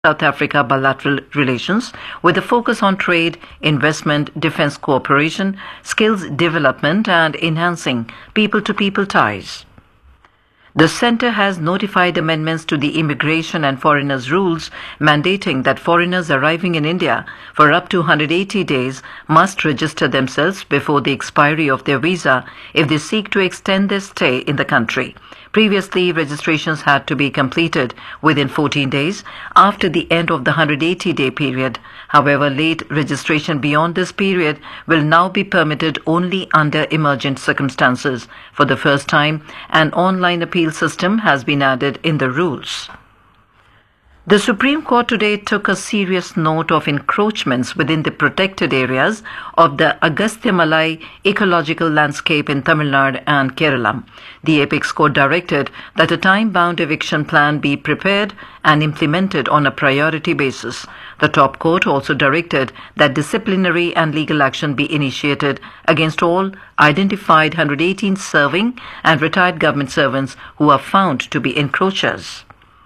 South Africa bilateral relations with a focus on trade, investment, defense cooperation, skills development, and enhancing people-to-people ties. The Centre has notified amendments to the Immigration and Foreigners Rules mandating that foreigners arriving in India for up to 180 days must register themselves before the expiry of their visa if they seek to extend their stay in the country. Previously, registrations had to be completed within 14 days after the end of the 180-day period. However, late registration beyond this period will now be permitted only under emergent circumstances. For the first time, an online appeal system has been added in the rules. The Supreme Court today took a serious note of encroachments within the protected areas of the Agastyamalai ecological landscape in Tamil Nadu and Kerala. The Apex Court directed that a time-bound eviction plan be prepared and implemented on a priority basis. The top court also directed that disciplinary and legal action be initiated against all identified 118 serving and retired government servants who are found to be encroachers.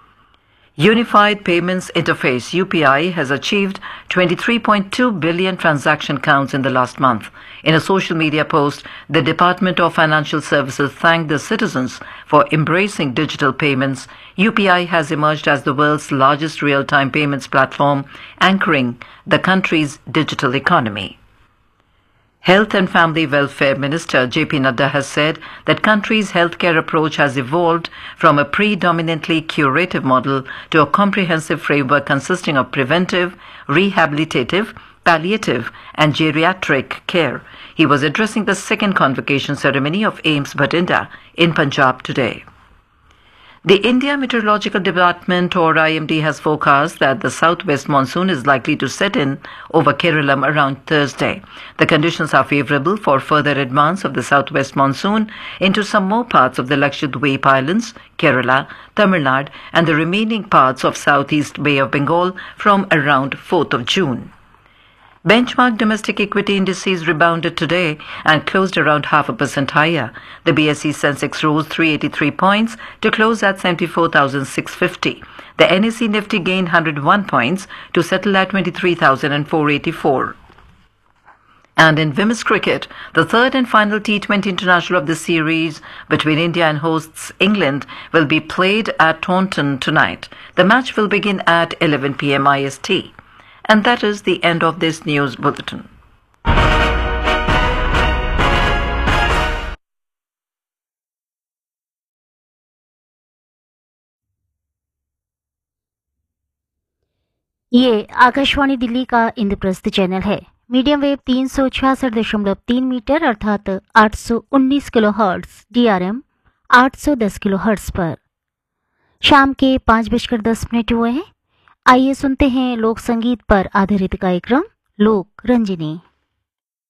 Unified Payments Interface UPI has achieved 23.2 billion transaction counts in the last month. In a social media post, the Department of Financial Services thanked the citizens for embracing digital payments. UPI has emerged as the world's largest real-time payments platform, anchoring the country's digital economy. Health and Family Welfare Minister J.P. Nadda has said that country's healthcare approach has evolved from a predominantly curative model to a comprehensive framework consisting of preventive, rehabilitative, palliative and geriatric care. He was addressing the second convocation ceremony of AIIMS Bathinda in Punjab today. The India Meteorological Department or IMD has forecast that the southwest monsoon is likely to set in over Kerala around Thursday. The conditions are favourable for further advance of the southwest monsoon into some more parts of the Lakshadweep Islands, Kerala, Tamil Nadu and the remaining parts of southeast Bay of Bengal from around 4th of June. Benchmark domestic equity indices rebounded today and closed around 0.5% higher. The BSE Sensex rose 383 points to close at 74,650. The NSE Nifty gained 101 points to settle at 23,484. And in women's cricket, the third and final T20 international of the series between India and hosts England will be played at Taunton tonight. The match will begin at 11 p.m. IST. And that is the end of this news bulletin. ये आकाशवाणी दिल्ली का Indraprastha channel है। Medium wave 366.3 metre अर्थात 819 kilohertz, DRM 810 kilohertz पर शाम के 5:10 हुए हैं। आइए सुनते हैं लोक संगीत पर आधारित कार्यक्रम लोक रंजनी।